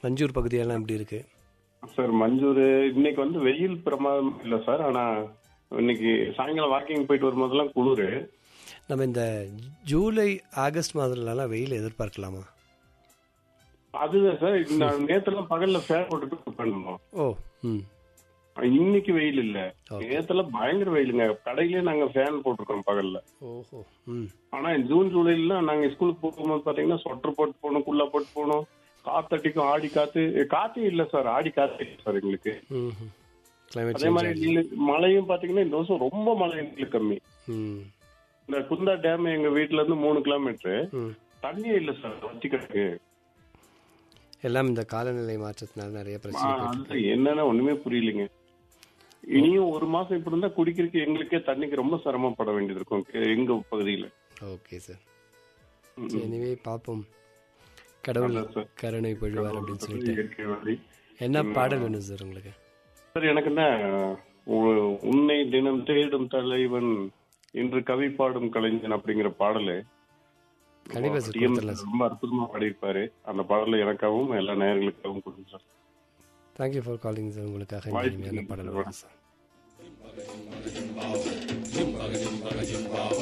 மஞ்சூர் பகுதியெல்லாம் எப்படி இருக்கு? சார் மஞ்சூர் இன்னைக்கு வந்து வெயில் பிரமாதம் இல்லை சார். ஆனா இன்னைக்கு சாயங்காலம் வாக்கிங் போயிட்டு வரும்போதெல்லாம் குளிரு. நம்ம இந்த ஜூலை ஆகஸ்ட் மாதத்துலலாம் வெயில் எதிர்பார்க்கலாமா? அதுதான் சார், நேத்தெல்லாம் பகல்ல ஃபேன் போட்டுட்டு பண்ணணும். ஓ, ம், இன்னைக்கு வெயில் இல்ல. நேத்துல பயங்கர வெயிலுங்க. கடையிலேயே நாங்க ஃபேன் போட்டிருக்கோம் பகல்ல. ஓஹோ, ம். ஆனா ஜூன் ஜூலைல நாங்க ஸ்கூலுக்கு போகும்போது பாத்தீங்கன்னா ஸ்வெட்டர் போட்டு போகணும், குள்ளா போட்டு போகணும். காத்தடிக்கும், ஆடி காத்தே இல்ல சார். ஆடி காத்து இல்ல சார் எங்களுக்கு. அதே மாதிரி மழையும் பாத்தீங்கன்னா இந்த வருஷம் ரொம்ப மழை எங்களுக்கு கம்மி. இந்த குந்தா டேம் எங்க வீட்டுல இருந்து 3 கிலோமீட்டர் தண்ணியே இல்ல சார், வத்தி கிடக்கு. எல்லாம் இந்த காலநிலை மாற்றத்தினால நிறைய பிரச்சனை. என்னன்னா ஒண்ணுமே புரியலைங்க. இனியும் 1 மாசம் இப்படி இருந்தா குடிக்கிறதுக்கு எங்களுக்கே தண்ணிக்கு ரொம்ப சிரமப்பட வேண்டியது இருக்கும் எங்க பகுதியில. ஓகே சார், எனவே பாப்போம், கடவுள் கருணை பொழிவார் அப்படின்னு சொல்லிட்டு. என்ன பாடல் வேணும் சார் உங்களுக்கு? சார் எனக்கு என்ன, உன்னை தினம் தேடும் தலைவன் இன்று கவி பாடும் கலைஞன் அப்படிங்கிற பாடலு ரொம்ப அற்புதமா பாடியிருப்பாரு. அந்த பாடல எனக்காகவும் எல்லா நேயர்களுக்காகவும் கொடுங்க sir. Thank you for calling sir. உங்களுக்காக பாடல் சார்.